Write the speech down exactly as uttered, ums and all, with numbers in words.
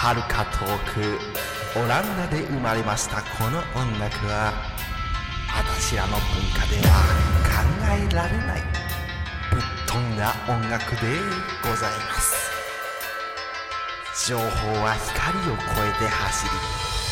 はるか遠くオランダで生まれましたこの音楽は、私らの文化では考えられないぶっ飛んだ音楽でございます。情報は光を超えて走り、